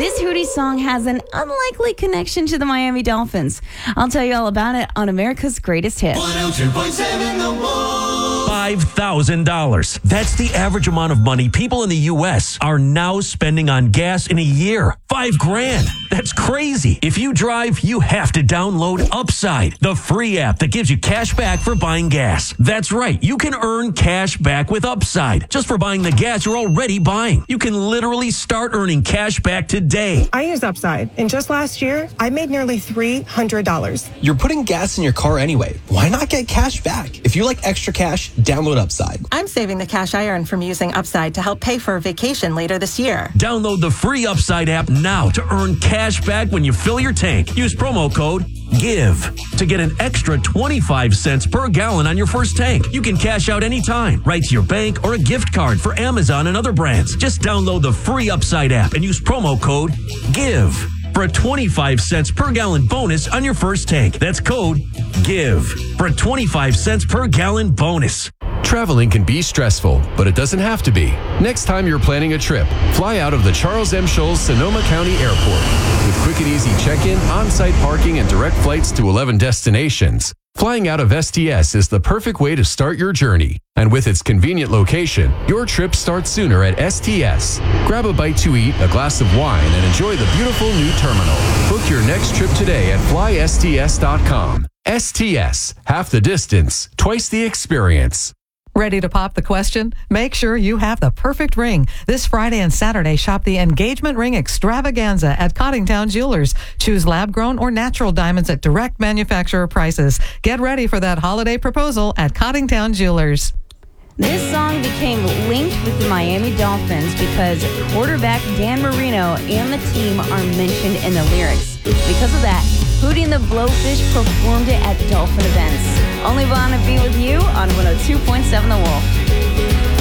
This Hootie song has an unlikely connection to the Miami Dolphins. I'll tell you all about it on America's Greatest Hits. 102.7 The Wolf. $5,000. That's the average amount of money people in the U.S. are now spending on gas in a year. $5,000. That's crazy. If you drive, you have to download Upside, the free app that gives you cash back for buying gas. That's right. You can earn cash back with Upside just for buying the gas you're already buying. You can literally start earning cash back today. I use Upside, and just last year, I made nearly $300. You're putting gas in your car anyway. Why not get cash back? If you like extra cash, download Upside. I'm saving the cash I earn from using Upside to help pay for a vacation later this year. Download the free Upside app now to earn cash back when you fill your tank. Use promo code GIVE to get an extra 25 cents per gallon on your first tank. You can cash out anytime, right to your bank or a gift card for Amazon and other brands. Just download the free Upside app and use promo code GIVE for a 25 cents per gallon bonus on your first tank. That's code GIVE for a 25 cents per gallon bonus. Traveling can be stressful, but it doesn't have to be. Next time you're planning a trip, fly out of the Charles M. Scholes Sonoma County Airport. With quick and easy check-in, on-site parking, and direct flights to 11 destinations, flying out of STS is the perfect way to start your journey. And with its convenient location, your trip starts sooner at STS. Grab a bite to eat, a glass of wine, and enjoy the beautiful new terminal. Book your next trip today at flysts.com. STS, half the distance, twice the experience. Ready to pop the question? Make sure you have the perfect ring. This Friday and Saturday, shop the Engagement Ring Extravaganza at Cottingtown Jewelers. Choose lab-grown or natural diamonds at direct manufacturer prices. Get ready for that holiday proposal at Cottingtown Jewelers. This song became linked with the Miami Dolphins because quarterback Dan Marino and the team are mentioned in the lyrics. Because of that, Hootie and the Blowfish performed it at Dolphin events. Only want to be with you on 102.7 The Wolf.